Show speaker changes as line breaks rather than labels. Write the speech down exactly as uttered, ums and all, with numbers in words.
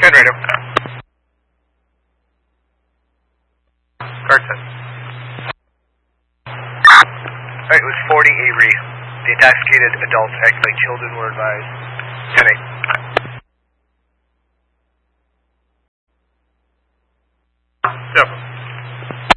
ten radio. Card ten. Alright, it was forty Avery. The intoxicated adults acting like children were advised. ten eight.